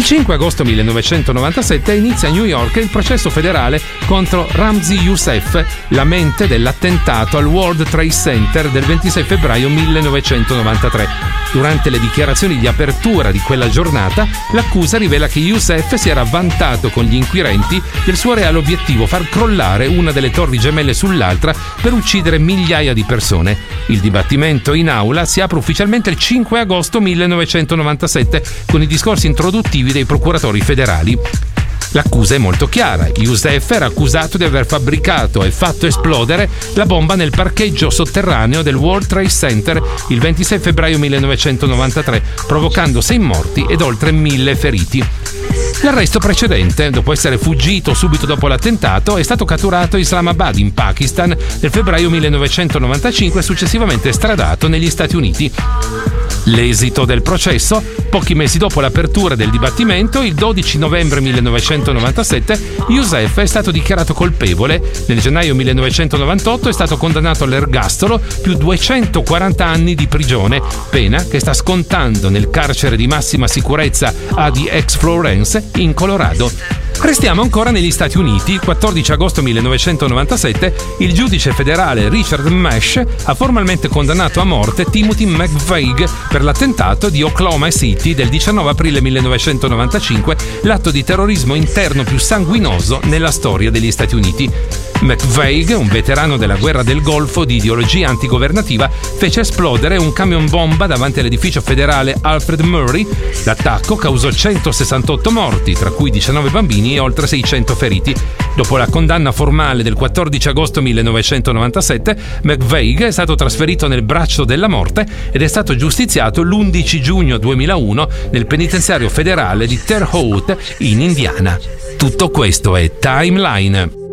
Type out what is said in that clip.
Il 5 agosto 1997 inizia a New York il processo federale contro Ramzi Youssef, la mente dell'attentato al World Trade Center del 26 febbraio 1993. Durante le dichiarazioni di apertura di quella giornata, l'accusa rivela che Youssef si era vantato con gli inquirenti del suo reale obiettivo: far crollare una delle torri gemelle sull'altra per uccidere migliaia di persone. Il dibattimento in aula si apre ufficialmente il 5 agosto 1997 con i discorsi introduttivi dei procuratori federali. L'accusa è molto chiara. Youssef era accusato di aver fabbricato e fatto esplodere la bomba nel parcheggio sotterraneo del World Trade Center il 26 febbraio 1993, provocando 6 morti ed oltre 1.000 feriti. L'arresto precedente, dopo essere fuggito subito dopo l'attentato, è stato catturato a Islamabad, in Pakistan, nel febbraio 1995 e successivamente estradato negli Stati Uniti. L'esito del processo: pochi mesi dopo l'apertura del dibattimento, il 12 novembre 1997, Youssef è stato dichiarato colpevole. Nel gennaio 1998 è stato condannato all'ergastolo più 240 anni di prigione, pena che sta scontando nel carcere di massima sicurezza ADX Florence in Colorado. Restiamo ancora negli Stati Uniti. Il 14 agosto 1997 il giudice federale Richard Mesh ha formalmente condannato a morte Timothy McVeigh per l'attentato di Oklahoma City del 19 aprile 1995, l'atto di terrorismo interno più sanguinoso nella storia degli Stati Uniti. McVeigh, un veterano della guerra del Golfo di ideologia antigovernativa, fece esplodere un camion bomba davanti all'edificio federale Alfred Murray. L'attacco causò 168 morti, tra cui 19 bambini e oltre 600 feriti. Dopo la condanna formale del 14 agosto 1997, McVeigh è stato trasferito nel braccio della morte ed è stato giustiziato l'11 giugno 2001 nel penitenziario federale di Terre Haute in Indiana. Tutto questo è Timeline.